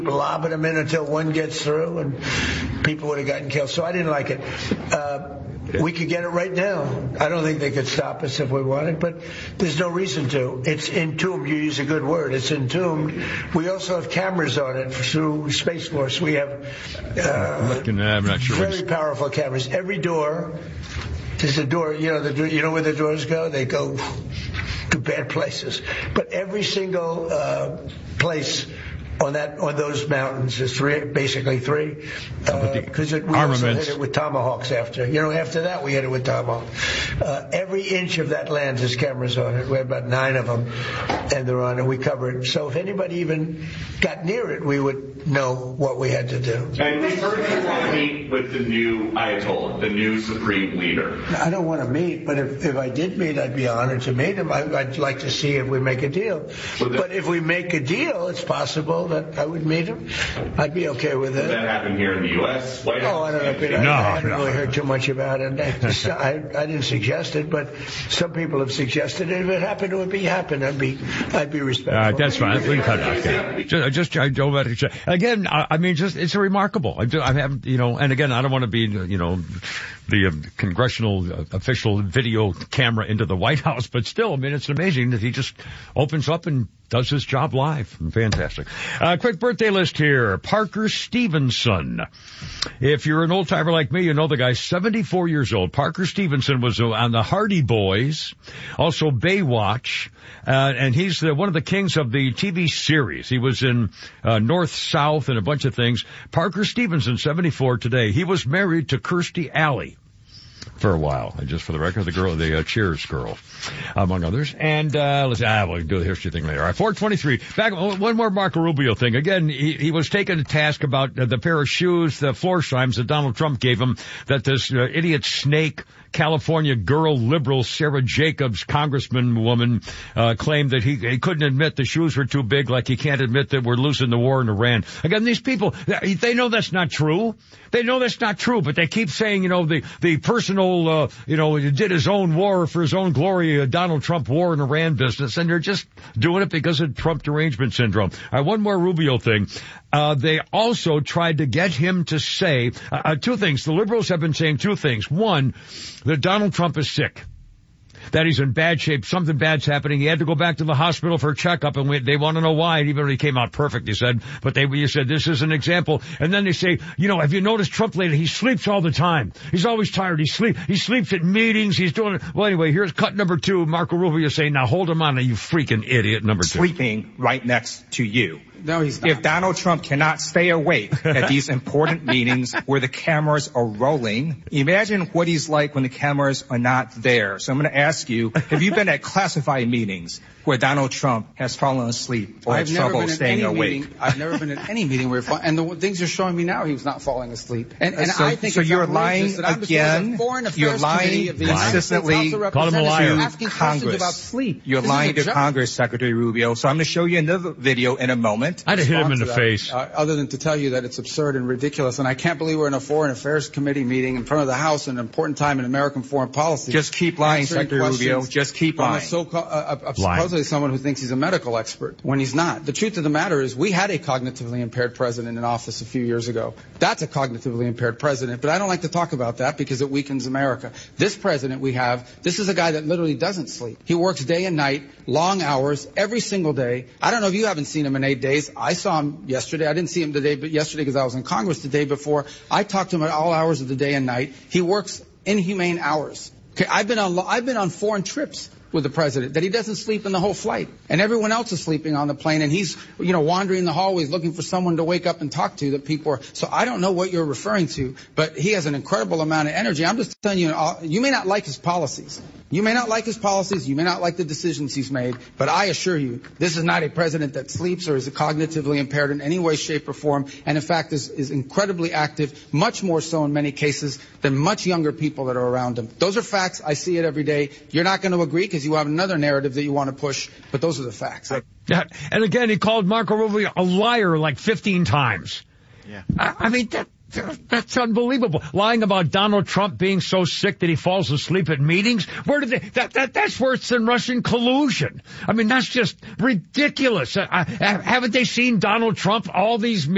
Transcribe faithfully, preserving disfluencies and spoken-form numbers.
lobbing them in until one gets through, and people would have gotten killed. So I didn't like it. Uh, we could get it right now. I don't think they could stop us if we wanted, but there's no reason to. It's entombed. You use a good word. It's entombed. We also have cameras on it through Space Force. We have uh, I'm not sure very powerful cameras. Every door, there's a door. You know, the, you know where the doors go? They go to bad places. But every single uh, place on that, on those mountains, is three, basically three, because uh, we armaments. also hit it with tomahawks after. You know, after that we hit it with tomahawks. Uh, every inch of that land has cameras on it. We have about nine of them, and they're on it. We cover it. So if anybody even got near it, we would know what we had to do. And we've heard you want to meet with the new Ayatollah, the new supreme leader. I don't want to meet, but if, if I did meet, I'd be honored to meet him. I, I'd like to see if we make a deal. Well, the, but if we make a deal, it's possible that I would meet him. I'd be okay with it. Does that happen here in the U S? White House? Oh, I don't know. But I, no, I haven't no. really heard too much about it. I, just, I, I didn't suggest it, but some people have suggested it. If it happened, it would be happen. I'd be, I'd be respectful. Uh, that's fine. We can cut it off. Okay. Just, just I don't let it. Again, I, I mean, just it's remarkable. I, do, I have, you know, and again, I don't want to be, you know, the uh, congressional uh, official video camera into the White House, but still, I mean, it's amazing that he just opens up and does his job live. Fantastic. Uh, quick birthday list here. Parker Stevenson. If you're an old timer like me, you know the guy's seventy-four years old. Parker Stevenson was on the Hardy Boys, also Baywatch, uh, and he's the, one of the kings of the T V series. He was in uh, North South and a bunch of things. Parker Stevenson, seventy-four today. He was married to Kirstie Alley for a while. Just for the record, the girl, the uh, Cheers girl, among others. And uh let's ah, we'll do the history thing later. All right, four twenty-three. Back one more Marco Rubio thing. Again, he, he was taken to task about uh, the pair of shoes, the Florsheim's that Donald Trump gave him. That this uh, idiot snake California girl liberal Sarah Jacobs, congressman woman, uh, claimed that he, he couldn't admit the shoes were too big, like he can't admit that we're losing the war in Iran. Again, these people, they know that's not true. They know that's not true, but they keep saying, you know, the, the personal, uh, you know, did his own war for his own glory, uh, Donald Trump war in Iran business, and they're just doing it because of Trump derangement syndrome. All right, one more Rubio thing. Uh, they also tried to get him to say, uh, uh, two things. The liberals have been saying two things. One, that Donald Trump is sick, that he's in bad shape, something bad's happening. He had to go back to the hospital for a checkup, and we, they want to know why. And even when he came out perfect, he said, but they, you said, this is an example. And then they say, you know, have you noticed Trump lately? He sleeps all the time. He's always tired. He sleep, he sleeps at meetings. He's doing it. Well, anyway, here's cut number two. Marco Rubio saying, now hold him on, you freaking idiot, number two. Sleeping right next to you. No, he's not. If Donald Trump cannot stay awake at these important meetings where the cameras are rolling, imagine what he's like when the cameras are not there. So I'm going to ask you, have you been at classified meetings where Donald Trump has fallen asleep or I've had never trouble been at staying any awake? Meeting, I've never been at any meeting where, fa- and the things you're showing me now, he was not falling asleep. And, and so, I think so it's you're lying that I'm again. You're lying consistently. Call him a liar. Asking questions about sleep. You're this lying to joke. Congress, Secretary Rubio. So I'm going to show you another video in a moment. I'd have hit him in the that, face. Uh, other than to tell you that it's absurd and ridiculous, and I can't believe we're in a Foreign Affairs Committee meeting in front of the House at an important time in American foreign policy. Just keep lying, Secretary Rubio. Just keep lying. So, uh, uh, supposedly someone who thinks he's a medical expert when he's not. The truth of the matter is we had a cognitively impaired president in office a few years ago. That's a cognitively impaired president, but I don't like to talk about that because it weakens America. This president we have, this is a guy that literally doesn't sleep. He works day and night, long hours, every single day. I don't know if you haven't seen him in eight days. I saw him yesterday. I didn't see him today, but yesterday because I was in Congress the day before. I talked to him at all hours of the day and night. He works inhumane hours. Okay, I've been on I've been on foreign trips with the president that he doesn't sleep in the whole flight, and everyone else is sleeping on the plane, and he's, you know, wandering the hallways looking for someone to wake up and talk to that people are. So I don't know what you're referring to, but he has an incredible amount of energy. I'm just telling you, you may not like his policies. You may not like his policies. You may not like the decisions he's made, but I assure you, this is not a president that sleeps or is cognitively impaired in any way, shape, or form, and in fact is, is incredibly active, much more so in many cases than much younger people that are around him. Those are facts. I see it every day. You're not going to agree because you have another narrative that you want to push, but those are the facts. Yeah, and again, he called Marco Rubio a liar like fifteen times. Yeah, I, I mean that. That's unbelievable. Lying about Donald Trump being so sick that he falls asleep at meetings. Where did they? That, that that's worse than Russian collusion. I mean, that's just ridiculous. I, I, haven't they seen Donald Trump all these meetings?